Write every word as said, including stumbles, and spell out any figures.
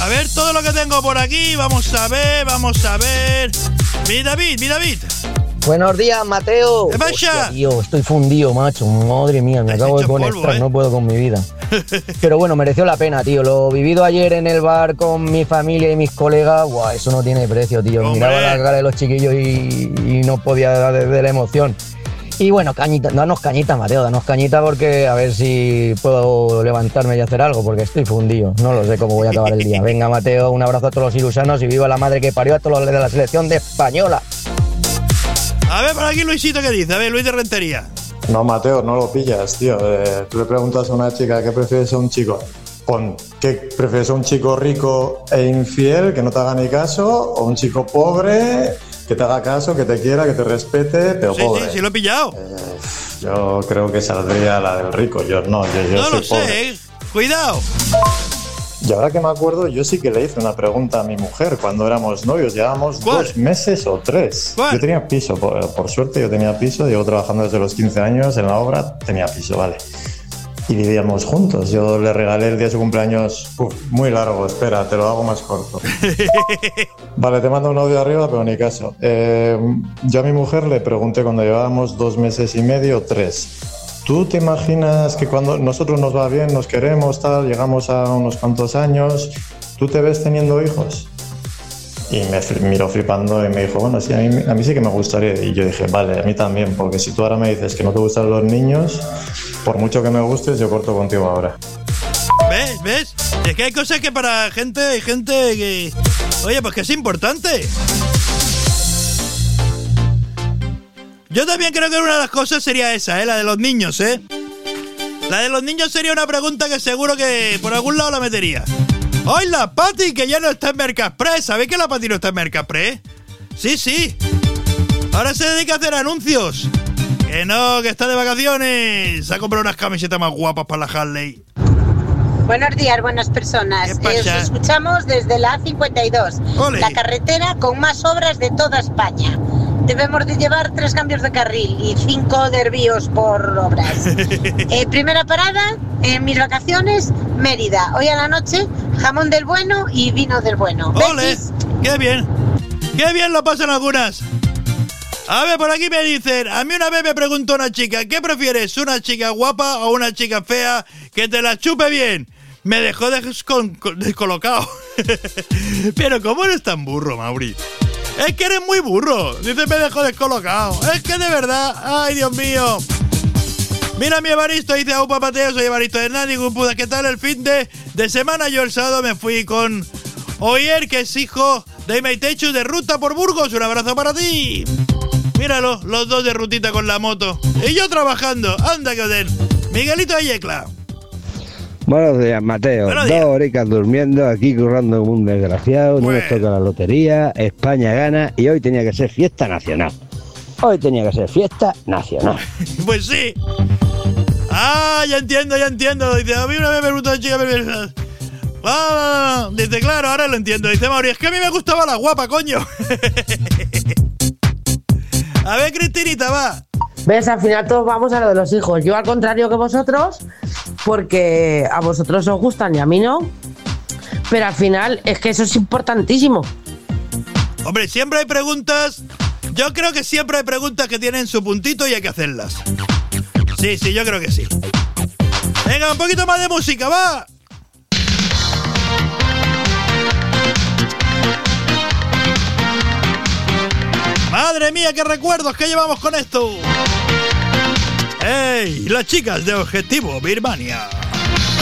A ver todo lo que tengo por aquí. Vamos a ver, vamos a ver. Mi David, mi David. Buenos días, Mateo. ¿Qué pasa? Hostia, tío, estoy fundido, macho. Madre mía, me acabo de conectar, polvo, ¿eh? No puedo con mi vida. Pero bueno, mereció la pena, tío. Lo vivido ayer en el bar con mi familia y mis colegas, guau, eso no tiene precio, tío. ¡Hombre! Miraba la cara de los chiquillos y, y no podía dar de, de la emoción. Y bueno, cañita, danos cañita, Mateo, danos cañita porque a ver si puedo levantarme y hacer algo, porque estoy fundido. No lo sé cómo voy a acabar el día. Venga, Mateo, un abrazo a todos los ilusanos y viva la madre que parió a todos los de la selección de española. A ver, por aquí Luisito, ¿qué dice? A ver, Luis de Rentería. No, Mateo, no lo pillas, tío. Eh, tú le preguntas a una chica qué prefieres a un chico. Pon, ¿qué prefieres a un chico rico e infiel que no te haga ni caso o un chico pobre que te haga caso, que te quiera, que te respete, pero sí, pobre? Sí, sí, lo he pillado. Eh, yo creo que saldría la del rico. Yo no, yo, yo no soy lo pobre. sé, ¿eh? Cuidado. Y ahora que me acuerdo, yo sí que le hice una pregunta a mi mujer cuando éramos novios. Llevábamos ¿Cuál? dos meses o tres. ¿Cuál? Yo tenía piso, por, por suerte yo tenía piso. Llevo trabajando desde los quince años en la obra, tenía piso, vale. Y vivíamos juntos. Yo le regalé el día de su cumpleaños, uf, muy largo, espera, te lo hago más corto. Vale, te mando un audio arriba, pero ni caso. Eh, yo a mi mujer le pregunté cuando llevábamos dos meses y medio, tres. ¿Tú te imaginas que cuando nosotros nos va bien, nos queremos, tal, llegamos a unos cuantos años, ¿tú te ves teniendo hijos? Y me miró flipando y me dijo, bueno, sí, a mí, a mí sí que me gustaría. Y yo dije, vale, a mí también, porque si tú ahora me dices que no te gustan los niños, por mucho que me gustes, yo corto contigo ahora. ¿Ves? ¿Ves? Es que hay cosas que para gente, hay gente que... Oye, pues que es importante. Yo también creo que una de las cosas sería esa, ¿eh? La de los niños, ¿eh? La de los niños sería una pregunta que seguro que por algún lado la metería. ¡Hoy la Pati, que ya no está en Mercaexpress! ¿Sabéis que la Pati no está en Mercaexpress? Sí, sí. Ahora se dedica a hacer anuncios. Que no, que está de vacaciones. Se ha comprado unas camisetas más guapas para la Harley. Buenos días, buenas personas. Eh, os escuchamos desde la A cincuenta y dos. ¡Ole! La carretera con más obras de toda España. Debemos de llevar tres cambios de carril y cinco desvíos por obras. eh, primera parada, en mis vacaciones, Mérida. Hoy a la noche, jamón del bueno y vino del bueno. ¡Ole! ¿Betis? ¡Qué bien! ¡Qué bien lo pasan algunas! A ver, por aquí me dicen, a mí una vez me preguntó una chica, ¿qué prefieres, una chica guapa o una chica fea que te la chupe bien? Me dejó descon- descolocado. Pero ¿cómo eres tan burro, Mauri? Es que eres muy burro. Dice, me dejó descolocado. Es que de verdad, ay, Dios mío. Mira mi Evaristo, dice, aupa Pateo, soy Evaristo Hernández, puta, ¿qué tal el fin de, de semana? Yo el sábado me fui con Oyer, que es hijo de Maitechu, de ruta por Burgos. Un abrazo para ti. Míralo, los dos de rutita con la moto. Y yo trabajando, anda que den. Miguelito de Yecla. Buenos días, Mateo. Buenos días. Dos horitas durmiendo, aquí currando como un desgraciado, no nos toca la lotería, España gana y hoy tenía que ser fiesta nacional. Hoy tenía que ser fiesta nacional. Pues sí. Ah, ya entiendo, ya entiendo. Dice, a mí una vez me preguntó una chica, pero... Ah, dice, claro, ahora lo entiendo. Dice, Mauri, es que a mí me gustaba la guapa, coño. A ver, Cristinita, va. ¿Ves? Al final todos vamos a lo de los hijos. Yo al contrario que vosotros, porque a vosotros os gustan y a mí no. Pero al final es que eso es importantísimo. Hombre, siempre hay preguntas. Yo creo que siempre hay preguntas que tienen su puntito y hay que hacerlas. Sí, sí, yo creo que sí. Venga, un poquito más de música, va. Madre mía, qué recuerdos que llevamos con esto. ¡Ey! Las chicas de Objetivo Birmania.